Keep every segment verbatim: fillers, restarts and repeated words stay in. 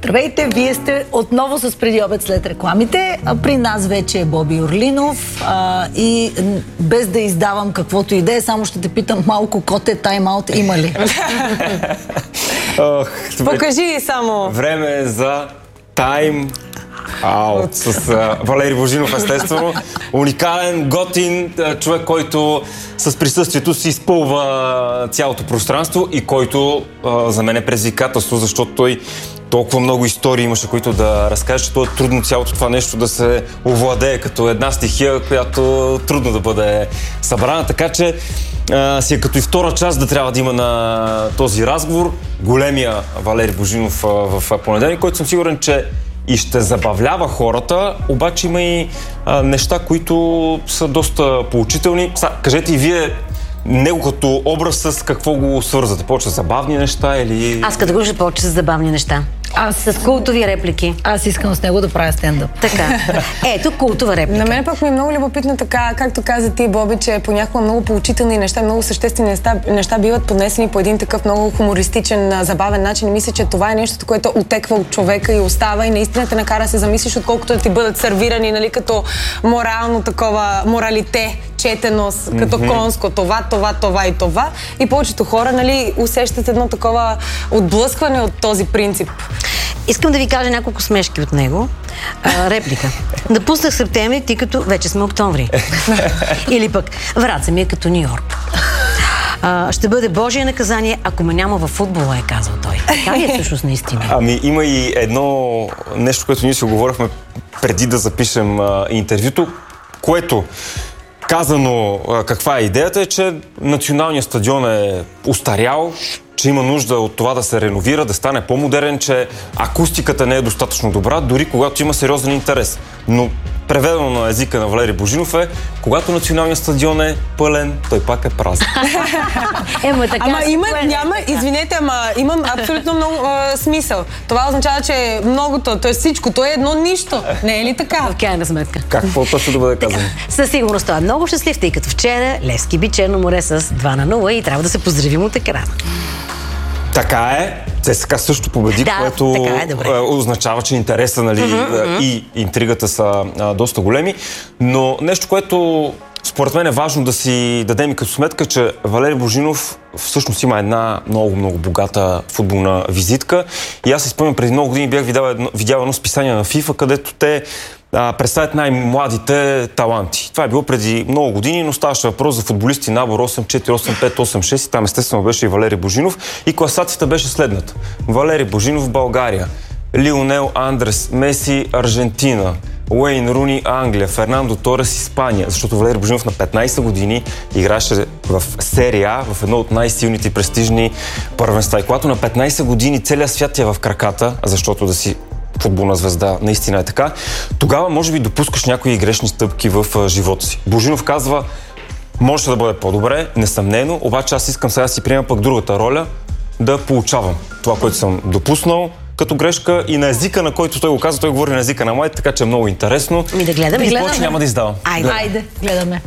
Здравейте, вие сте отново с Преди обед след рекламите. А при нас вече е Боби Орлинов а, и без да издавам каквото и да е, само ще те питам малко, коте тайм-аут има ли? Ох, покажи само. Време е за тайм аут с uh, Валери Божинов, естествено. Уникален, готин човек, който с присъствието си изпълва цялото пространство и който uh, за мен е предизвикателство, защото той толкова много истории имаше, които да разкаже, че то е трудно цялото това нещо да се овладее като една стихия, която трудно да бъде събрана. Така че а, си е като и втора част да трябва да има на този разговор. Големия Валери Божинов а, в понеделник, който съм сигурен, че и ще забавлява хората, обаче има и а, неща, които са доста поучителни. Са, кажете и вие него като образ с какво го свързвате? Повече с забавни неща или... Аз като го ще повече с забавни неща. Аз с култови реплики. Аз искам с него да правя стендъп. Така. Ето култова реплика. На мен пък ми е много любопитно така, както каза ти, Боби, че понякога много поучителни неща, много съществени неща, неща биват поднесени по един такъв много хумористичен, забавен начин. И мисля, че това е нещото, което отеква от човека и остава и наистина те накара да се замислиш, отколкото да ти бъдат сервирани, нали, като морално такова, моралите, четеност, като mm-hmm. конско, това, това, това и това. И повечето хора, нали, усещат едно такова отблъскване от този принцип. Искам да ви кажа няколко смешки от него. А, реплика. Напуснах септември, тъй като вече сме октомври. Или пък, Враца ми е като Ню Йорк. А, ще бъде Божие наказание, ако ме няма във футбола, е казал той. Така ли е всъщност наистина? Ами има и едно нещо, което ние си говорихме преди да запишем а, интервюто, което казано а, каква е идеята е, че националният стадион е устарял, че има нужда от това да се реновира, да стане по-модерен, че акустиката не е достатъчно добра, дори когато има сериозен интерес. Но преведено на езика на Валери Божинов е, когато националният стадион е пълен, той пак е празен. Ема, така, ама има, няма, извинете, ама имам абсолютно много а, смисъл. Това означава, че многото, т.е. всичкото е едно нищо. Не е ли така? В крайна сметка. Как по-точно да бъде казано? Със сигурност той е много щастлив, тъй като вчера Левски би Черно море с два на нула и трябва да се поздравим от екрана. Така е. ЦСКА също победи, да, което е, е, означава, че интереса, нали, mm-hmm. и интригата са а, доста големи. Но нещо, което според мен е важно да си дадем и като сметка, че Валери Божинов всъщност има една много, много богата футболна визитка. И аз си спомням, преди много години бях видял едно, видял едно списание на FIFA, където те а, представят най-младите таланти. Това е било преди много години, но ставаше въпрос за футболисти набор осем четири, осем пет, осем шест и там естествено беше и Валери Божинов. И класацията беше следната. Валери Божинов, България. Лионел Андрес, Меси, Аржентина. Уейн Руни, Англия, Фернандо Торес, Испания, защото Валери Божинов на петнайсет години играше в серия А, в едно от най-силните и престижни първенства. И когато на петнайсет години целият свят ти е в краката, защото да си футболна звезда наистина е така, тогава може би допускаш някои грешни стъпки в живота си. Божинов казва, може да бъде по-добре, несъмнено, обаче аз искам сега да си приема пък другата роля, да получавам това, което съм допуснал като грешка и на езика, на който той го казва, той говори на езика на младите, така че е много интересно. Ми да гледаме. И повече няма да издавам. Айде, Айде, гледаме.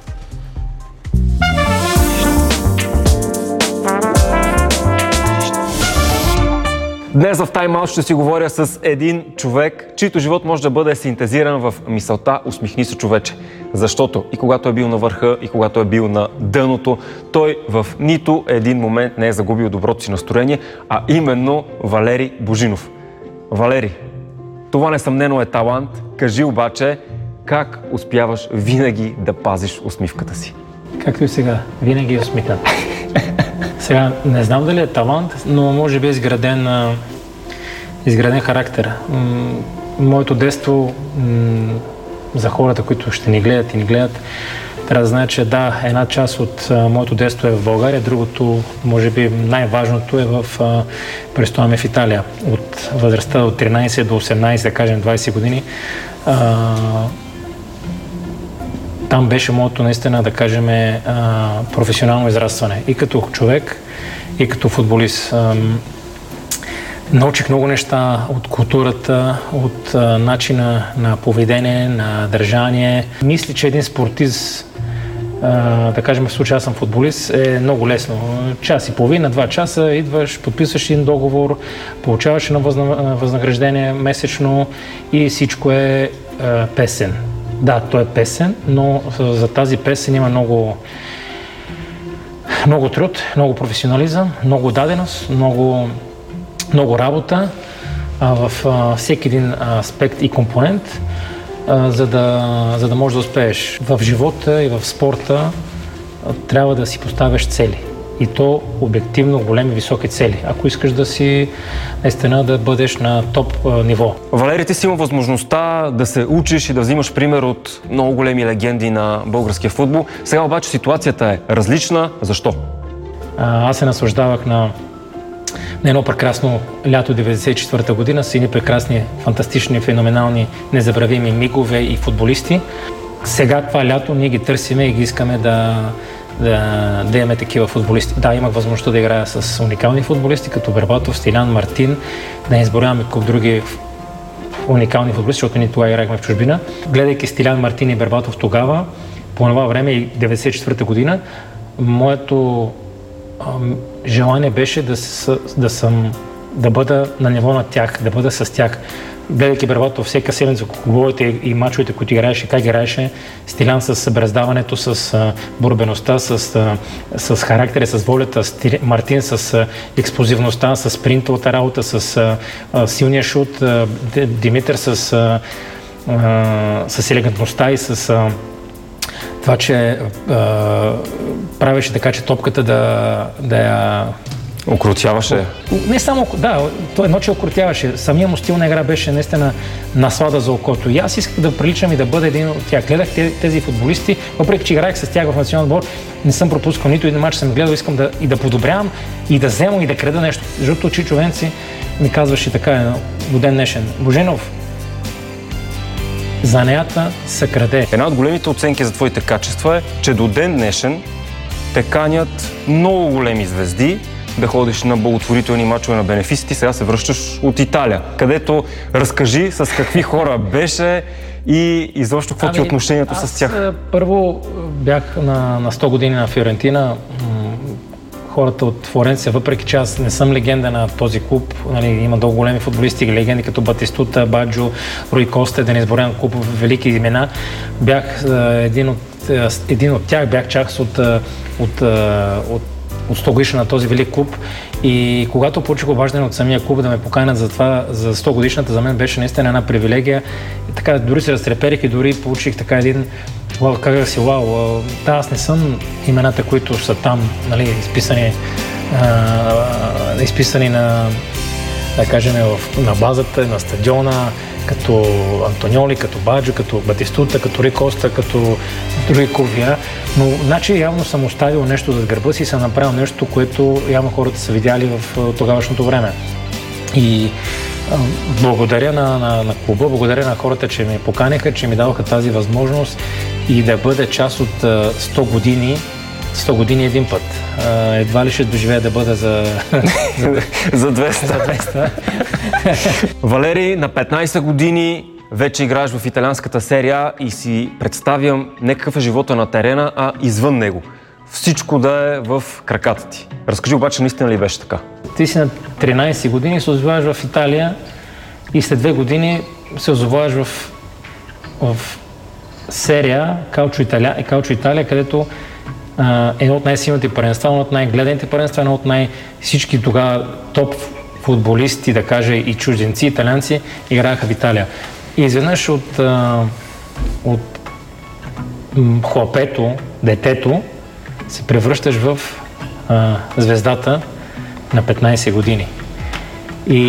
Днес в Time Out ще си говоря с един човек, чийто живот може да бъде синтезиран в мисълта "Усмихни се, човече". Защото и когато е бил на върха, и когато е бил на дъното, той в нито един момент не е загубил доброто си настроение, а именно Валери Божинов. Валери, това несъмнено е талант. Кажи обаче, как успяваш винаги да пазиш усмивката си? Както и сега, винаги е усмихнат. Сега, не знам дали е талант, но може би е изграден, а, изграден характер. М- моето детство, м- за хората, които ще ни гледат и ни гледат, трябва да знаят, че да, една част от а, моето детство е в България, другото, може би най-важното е в а, престоя ми в Италия. От възрастта от тринайсет до осемнайсет, да кажем двайсет години, а, там беше моето, наистина, да кажем, а, професионално израстване. И като човек, и като футболист. А, научих много неща от културата, от а, начина на поведение, на държание. Мисля, че един спортист а, да кажем в случая аз съм футболист, е много лесно. Час и половина, два часа, идваш, подписваш един договор, получаваш едно възна, възнаграждение месечно и всичко е а, песен. Да, то е песен, но за тази песен има много, много труд, много професионализъм, много даденост, много, много работа а, в а, всеки един аспект и компонент, а, за, да, за да можеш да успееш. В живота и в спорта а, трябва да си поставяш цели. И то обективно големи, високи цели. Ако искаш да си наистина да бъдеш на топ а, ниво. Валери, ти си има възможността да се учиш и да взимаш пример от много големи легенди на българския футбол. Сега обаче ситуацията е различна. Защо? А, аз се наслаждавах на, на едно прекрасно лято деветдесет и четвърта година с едни прекрасни, фантастични, феноменални, незабравими мигове и футболисти. Сега това лято ние ги търсиме и ги искаме да Да, да имаме такива футболисти. Да, имах възможността да играя с уникални футболисти, като Бербатов, Стилян, Мартин, да не изборяваме колко други уникални футболисти, защото ние тогава играхме в чужбина. Гледайки Стилян, Мартин и Бербатов тогава, по това време и деветдесет и четвърта година, моето ам, желание беше да, да, съм, да бъда на ниво на тях, да бъда с тях. Гледайки Бербатов всека седмица, головете и мачовете, които играеше, как играеше, Стилян с бръздаването, с а, борбеността, с, а, с характера, с волята, Стили... Мартин с а, експлозивността, с спринтовата работа, с а, а, силния шут, а, Димитър с, а, а, с елегантността и с а, това, че а, правеше така, че топката да, да я... Окрутяваше? Не само, да, то едно, че окрутяваше. Самия му стил на игра беше наистина наслада за окото. И аз исках да приличам и да бъда един от тях. Гледах тези футболисти, въпреки че играех с тях в национален отбор, не съм пропускал нито един мач, съм гледал, искам да, и да подобрявам, и да взема, и да креда нещо. Защото Чичо Венци ми казваше така до ден днешен: Боженов, занята се краде. Една от големите оценки за твоите качества е, че до ден днешен те канят много големи звезди да ходиш на благотворителни мачове на бенефисите. Сега се връщаш от Италия, където разкажи с какви хора беше и изобщо какво ти е отношението с тях. Аз първо бях на, на сто години на Фиорентина. Хората от Флоренция, въпреки че аз не съм легенда на този клуб, нали, има много големи футболисти, легенди като Батистута, Баджо, Руй Косте, да не изборям клуб, велики имена. Бях един от, един от тях, бях част от, от, от от сто годишна на този велик клуб, и когато получих обаждане от самия клуб да ме поканят за това, за сто годишната, за мен беше наистина една привилегия. И така, дори се разтреперих и дори получих така един, вау, как да си, вау, да, аз не съм имената, които са там, нали, изписани, а, изписани на, да кажем, в, на базата, на стадиона, като Антоньоли, като Баджо, като Батистута, като Руй Коста, като други клубви. Но значи явно съм оставил нещо зад гърба си и съм направил нещо, което явно хората са видяли в тогавашното време. И а, благодаря на, на, на клуба, благодаря на хората, че ме поканяха, че ми даваха тази възможност и да бъда част от а, сто години, сто години един път. А, едва ли ще доживея да бъда за... за двеста. За двеста. Валери, на петнайсет години вече играеш в италианската серия и си представям не какъв е живота на терена, а извън него. Всичко да е в краката ти. Разкажи обаче, наистина ли беше така? Ти си на тринайсет години, се озоваваш в Италия и след две години се озоваваш в, в серия Калчо Италия, Калчо Италия, където а, едно от най-силните паренства, едно от най-гледаните паренства, едно от най-всички тогава топ футболисти, да кажа, и чужденци, италианци играха в Италия. И изведнъж от, а, от м, хлапето, детето, се превръщаш в а, звездата на петнайсет години. И,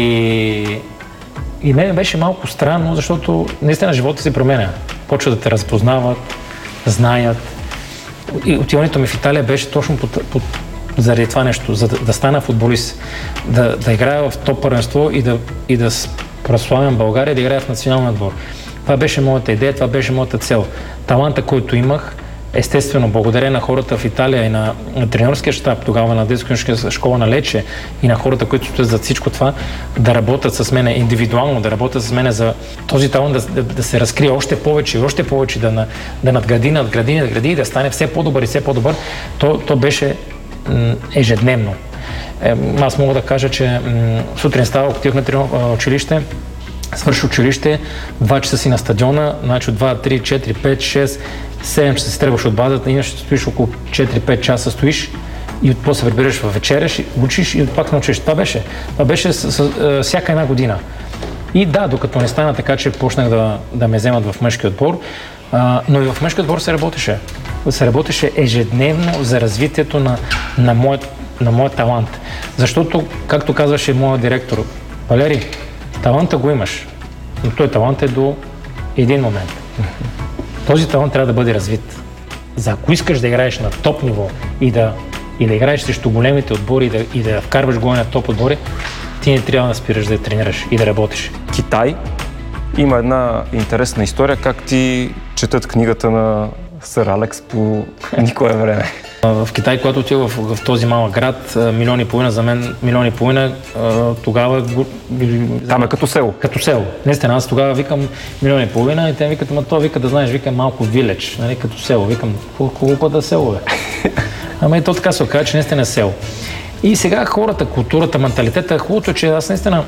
и мен беше малко странно, защото наистина живота се променя. Почва да те разпознават, знаят. И отиването ми в Италия беше точно под, под, заради това нещо, за да, да стана футболист, да, да играя в топ първенство и да, и да прославям България, да играя в националния отбор. Това беше моята идея, това беше моята цел. Таланта, който имах, естествено, благодаря на хората в Италия и на, на тренерския щаб, тогава на детско-юношеската школа на Лече и на хората, които стоят за всичко това, да работят с мене индивидуално, да работят с мене за този талант да, да, да се разкрие още повече и още повече, да, на, да надгради, надгради, надгради и да стане все по-добър и все по-добър, то, то беше м, ежедневно. Е, аз мога да кажа, че м, сутрин ставах, отивах на тренер, училище, свърши училище, два часа си на стадиона, значи от два, три, четири, пет, шест, седем часа си тръгваш от базата, иначе стоиш около четири-пет часа стоиш и после прибираш в вечеряш, учиш и пак научиш. Това беше. Това беше с, с, с, всяка една година. И да, докато не стана така, че почнах да, да ме вземат в мъжки отбор, а, но и в мъжки отбор се работеше. Се работеше ежедневно за развитието на, на, моят, на моят талант. Защото, както казваше моят директор, Валери, таланта го имаш, но той талант е до един момент. Този талант трябва да бъде развит. За ако искаш да играеш на топ ниво и да, и да играеш срещу големите отбори и да, и да вкарваш гола на топ отбори, ти не трябва да спираш да тренираш и да работиш. Китай има една интересна история, как ти четат книгата на сър Алекс по никое време. В Китай, когато отива в, в този малък град, милион и половина, за мен милион и половина, тогава... Там е като село. Като село. Наистина, аз тогава викам милион и половина и те викат, ма то вика да знаеш, вика малко виледж, нали, като село. Викам, хубаво да село, бе. Ама и то така се оказа, че наистина е село. И сега хората, културата, менталитета, хубавото е, че аз наистина...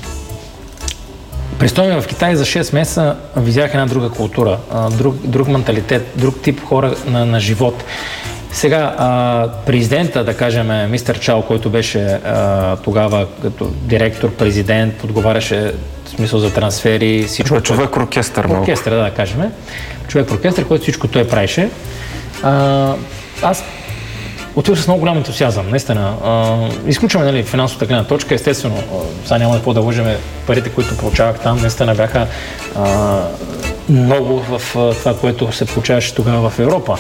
Престояме в Китай за шест месеца, видях една друга култура, друг, друг менталитет, друг тип хора на, на живот. Сега, а, президента, да кажем, мистер Чао, който беше а, тогава като директор, президент, отговаряше в смисъл за трансфери, всичко. Човек-оркестър. Оркестър, да, да кажем. Човек-оркестър, който всичко той правеше. А, аз отивах с много голям ентусиазъм, наистина. А, изключваме, нали, финансовата гледна точка, естествено, сега няма да по да лъжеме парите, които получавах там, наистина бяха а, много в това, което се получаваше тогава в Европа.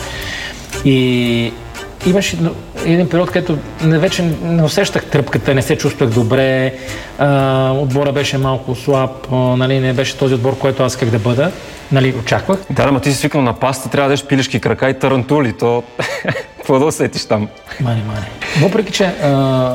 И имаше един период, където вече не усещах тръпката, не се чувствах добре, а, отбора беше малко слаб, а, нали, не беше този отбор, който аз исках да бъда, нали, очаквах. Да, да, ма ти си свикнал на паста, трябва да еш пилешки крака и тарантули, то какво да усетиш там? Мани, мани. Въпреки, че... А...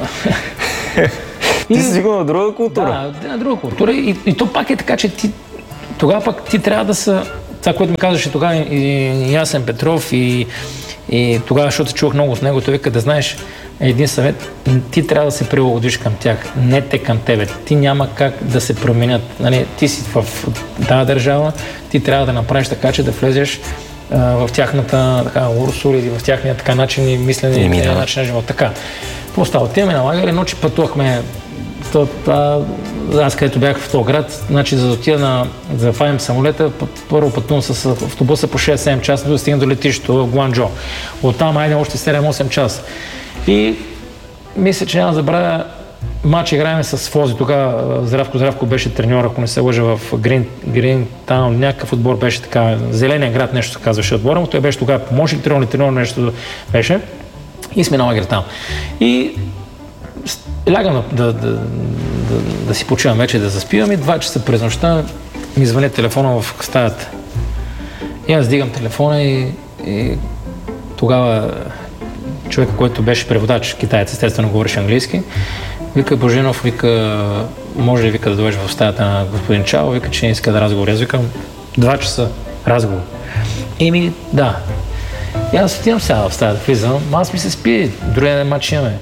ти си свикнал на друга култура. Да, на друга култура и, и то пак е така, че ти тогава пак ти трябва да са... Това, което ми казваше тогава и Ясен Петров и, и тогава, защото чувах много от него, той вика да знаеш един съвет, ти трябва да се прилагодиш към тях, не те към тебе. Ти няма как да се променят. Нали, ти си в тази държава, ти трябва да направиш така, че да влезеш а, в тяхната така, урсур или в тяхния така начин и мислене и да. начин на живот. Така. Какво става? Отиваме на лагер, едно, че пътувахме. То, а, аз където бях в този град, значи за да отида на, да фанем самолета, първо пътувам с автобуса по шест-седем часа, да стигна до летището в Гуанчжоу. Оттам айде още седем-осем часа. И мисля, че няма да забравя, матч играем с Фози. Тогава Здравко Здравко беше треньор, ако не се лъжа, в Грин, Грин Таун, някакъв отбор беше така, Зеления град нещо се казваше отбора, но той беше тогава помощник треньор или треньор, нещо беше. И сме на лагер там. И лягам да, да, да, да, да си почивам вече, да заспивам и два часа през нощта ми звъни телефона в стаята. И аз дигам телефона и, и тогава човека, който беше преводач, китаец, естествено говореше английски, вика Божинов, вика, може ли вика да дойдеш в стаята на господин Чао, вика, че не иска да разговори. Аз викам, два часа разговор. И ми, да. И аз отивам сега в стаята, влизам, аз ми се спи, другия ден матч имаме.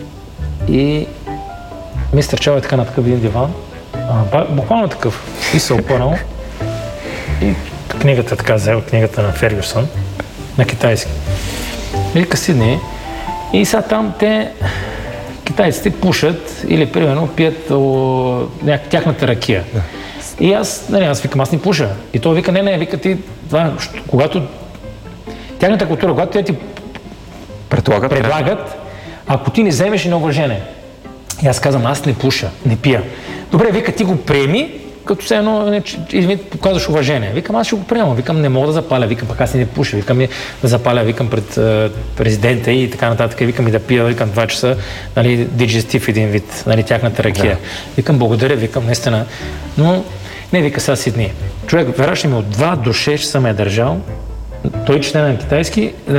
И мистер Чао е така на такъв един диван, а, буквално такъв, и се опърнал. И книгата така взел, книгата на Фергюсън, на китайски. Вика седни и сега там те, китайците пушат или примерно пият о, няк, тяхната ракия. И аз, нали, аз викам, аз не пуша. И той вика, не, не, вика ти, това, когато тяхната култура, когато те ти предлагат, предлагат ако ти не вземеш и неуважение. И аз казвам, аз не пуша, не пия. Добре, вика, ти го приеми, като се едно, извини, показваш уважение. Викам, аз ще го приемам. Викам, не мога да запаля. Викам, пък аз не пуша. Викам и да запаля, викам пред е, президента и така нататък. Викам и да пия, викам два часа, нали, диджестив един вид, нали, тяхната ракия. Да. Викам, благодаря, викам, наистина. Но, не, вика, сега си дни. Човек, вераш ли ми, от два до шест часа ме е държал той чете на китайски, а,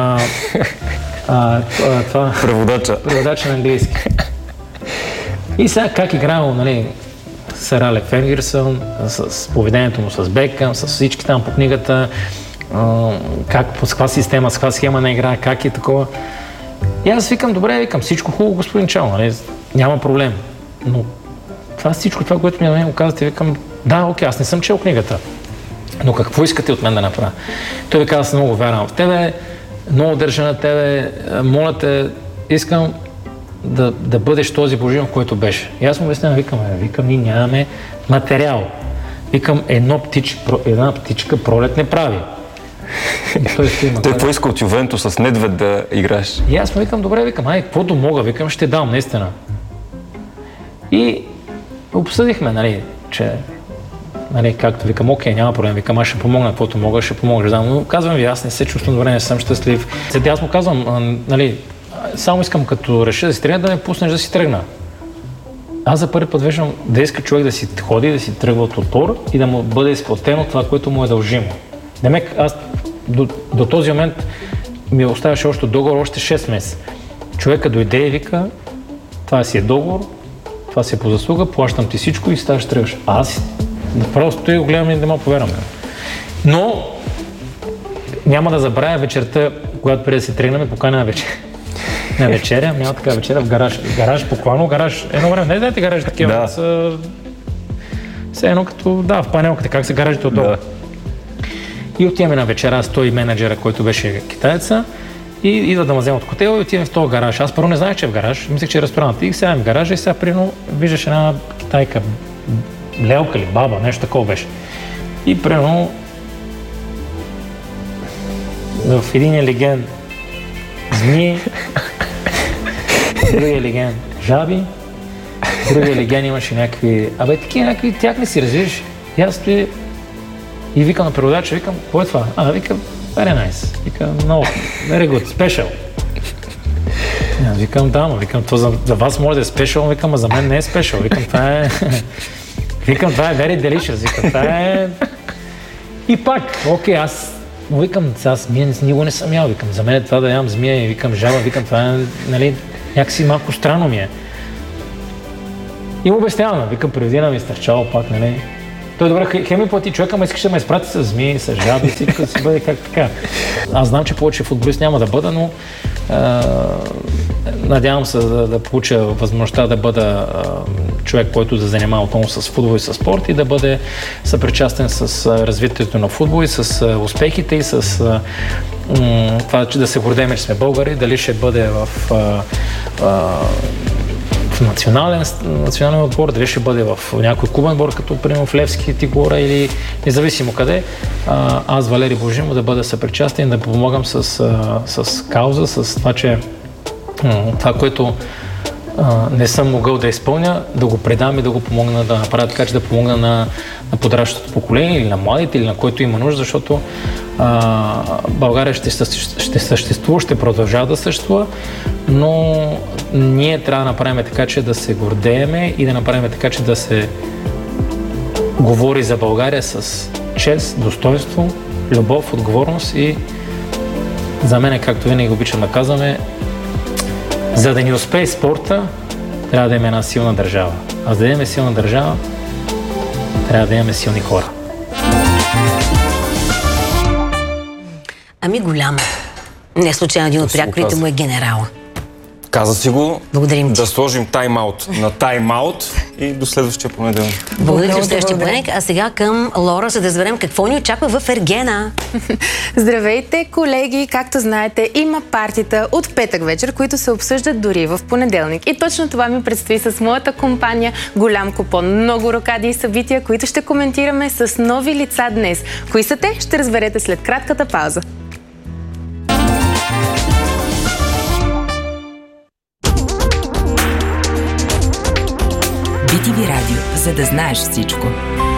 а, това... Преводача. Преводача на английски. И сега как играл, нали, сър Алек Фергюсън, с, с поведението му с Бекъм, с всички там по книгата, а, как, с каква система, с каква схема на игра, как е такова. И аз викам, добре, викам, всичко хубаво, господин Чал, нали, няма проблем. Но това всичко, това, което ми на мен го казвате, викам, да, окей, аз не съм чел книгата, но какво искате от мен да направя? Той ви каза, аз много вярвам в тебе, много държа на тебе, моля те, искам да, да бъдеш този Божинов, който беше. И аз му обяснявам, викам, викам, ние нямаме материал. Викам, едно птич, една птичка пролет не прави. Той, Той поиска от Ювентус с Недвед да играеш. И аз му викам, добре, викам, ай, каквото мога, викам, ще дам, наистина. И обсъдихме, нали, че, нали, както викам, окей, няма проблем, викам, аз ще помогна, каквото мога, ще помогна, да, но казвам ви, аз не се чувствам добре, не съм щастлив. Сега аз му казвам, нали, само искам като реша да си тръгна, да ме пуснеш да си тръгна. Аз за първи път виждам да иска човек да си ходи, да си тръгва от отбор и да му бъде изплатено това, което му е дължимо. Демек, аз до, до този момент ми оставяше още договор, още шест месеца. Човека дойде и вика, това си е договор, това си е по заслуга, плащам ти всичко и ставаш тръгваш. Аз просто и го гледам и не мога повярвам. Но няма да забравя вечерта, когато преди да се тръгнем, покана на вечеря. На вечеря, няма така вечеря в гараж. Гараж, буквално гараж. Едно време, не знаете гаражи такива, да. Са... Все едно като, да, в панелката, как са гаражите отдолу. Да. И отиваме на вечера с той менеджера, който беше китаеца, и идва да ме взема от хотела и отиваме в този гараж. Аз първо не знаех, че е в гараж, мислех, че е ресторант. И сега в гаража и сега прино виждаш една китайка, лелка или баба, нещо такова беше. И прино в един леген змии, другия леген жаби, другия леген имаше някакви... Абе, такива някакви тяхни си развиш. И аз стои и викам на преводача, викам, какво е това? А, викам, very nice. Викам, no, very good, special. Викам, да, но викам, това за, за вас може да е special, викам, а за мен не е special. Викам, това е... Викам, това е very delicious. Викам, това е... И пак, окей, аз му викам, аз змия никога не съм ял. Викам, за мен е това да ям змия и викам, жаба, викам, това е, нали, някакси малко странно ми е. И му обяснявам, викам, преведи на мистер Чао пак, нали. Той добре, хем ми плати човека, ама искаш да ме изпрати с змии, с жаби, всичко да си бъде как така. Аз знам, че повече футболист няма да бъда, но а, надявам се да, да получа възможността да бъда а, човек, който да занимава отново с футбол и с спорт и да бъде съпричастен с а, развитието на футбол и с а, успехите и с а, м- това, че да се гордеем, че сме българи, дали ще бъде в а, а, в национален, национален отбор, дали ще бъде в някой клубен отбор, като примерно в Левски, Тигора или независимо къде, а, аз, Валери Божинов, да бъда съпричастен, да помогам с, а, с кауза, с това, че м- това, което а, не съм могъл да изпълня, да го предам и да го помогна да направя така, че да помогна на, на подрастващото поколение или на младите, или на който има нужда, защото а, България ще, ще съществува, ще продължава да съществува, но ние трябва да направим така, че да се гордееме и да направим така, че да се говори за България с чест, достоинство, любов, отговорност и за мен, както винаги обичам да казваме, за да ни успее спорта, трябва да имаме една силна държава. А за да имаме силна държава, трябва да имаме силни хора. Ами голям. Не случайно един от приятелите му е генерала. Каза си го. Благодарим ти. Да сложим тайм-аут на тайм-аут и до следващия понеделник. Благодарим до следващия понеделник. А сега към Лора, за да разберем какво ни очаква в Ергена. Здравейте, колеги! Както знаете, има партита от петък вечер, които се обсъждат дори в понеделник. И точно това ми предстои с моята компания Голям купон. Много рокади и събития, които ще коментираме с нови лица днес. Кои са те? Ще разберете след кратката пауза. би ти ви радио, за да знаеш всичко.